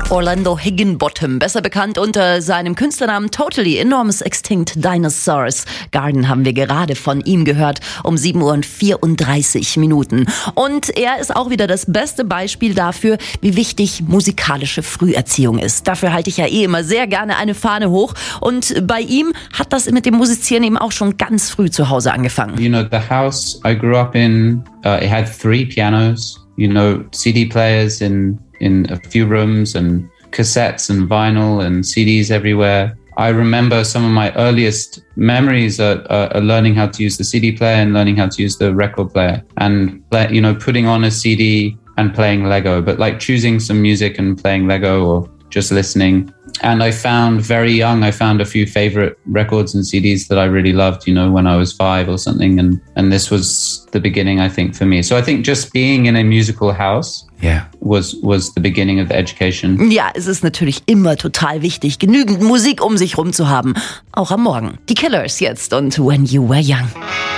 Orlando Higginbottom, besser bekannt unter seinem Künstlernamen Totally Enormous Extinct Dinosaurs Garden, haben wir gerade von ihm gehört um 7:34 Minuten. Und er ist auch wieder das beste Beispiel dafür, wie wichtig musikalische Früherziehung ist. Dafür halte ich ja immer sehr gerne eine Fahne hoch. Und bei ihm hat das mit dem Musizieren eben auch schon ganz früh zu Hause angefangen. You know, the house I grew up in, it had 3 pianos, you know, CD players in a few rooms and cassettes and vinyl and CDs everywhere. I remember some of my earliest memories are learning how to use the CD player and learning how to use the record player and, you know, putting on a CD and playing Lego, but like choosing some music and playing Lego or just listening. And I found very young, I found a few favorite records and CDs that I really loved, you know, when I was 5 or something. And this was the beginning, I think, for me. So I think just being in a musical house was the beginning of the education. Ja, es ist natürlich immer total wichtig, genügend Musik um sich rum zu haben. Auch am Morgen. Die Killers jetzt und When You Were Young.